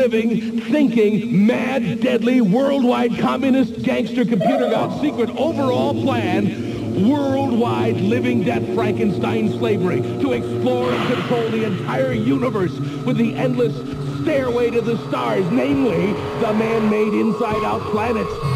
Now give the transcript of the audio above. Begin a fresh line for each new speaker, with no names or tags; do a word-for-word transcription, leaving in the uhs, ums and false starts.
living, thinking, mad, deadly, worldwide communist gangster computer god's secret overall plan, worldwide living death Frankenstein slavery, to explore and control the entire universe with the endless stairway to the stars, namely the man-made inside-out planets.